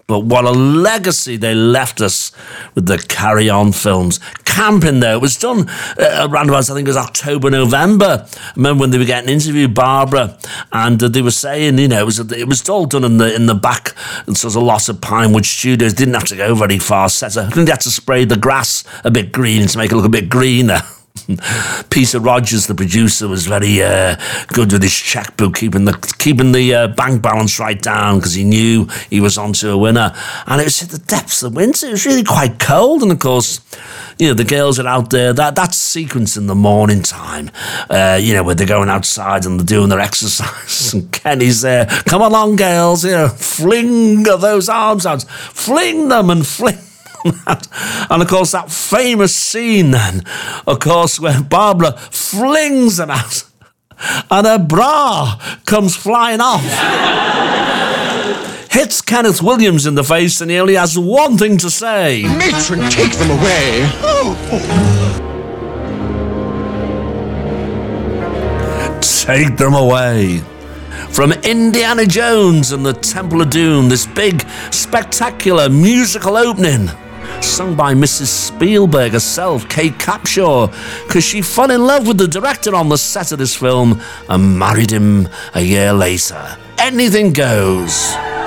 But what a legacy they left us with the Carry On films. Camping there. It was done around about, I think it was October, November. I remember when they were getting interviewed, Barbara, and they were saying, it was all done in the back, and so there's a lot of Pinewood Studios. Didn't have to go very far. I think they had to spray the grass a bit green to make it look a bit greener. Peter Rogers, the producer, was very good with his checkbook, keeping the bank balance right down, because he knew he was onto a winner. And it was at the depths of winter. It was really quite cold, and of course, the girls are out there. That sequence in the morning time, where they're going outside and they're doing their exercise, and Kenny's there. Come along, girls, fling those arms out, fling them and fling. And of course that famous scene then, of course, where Barbara flings them out and her bra comes flying off, hits Kenneth Williams in the face, and he only has one thing to say: Matron, take them away. Take them away. From Indiana Jones and the Temple of Doom, this big, spectacular musical opening, sung by Mrs. Spielberg herself, Kate Capshaw, because she fell in love with the director on the set of this film and married him a year later. Anything goes.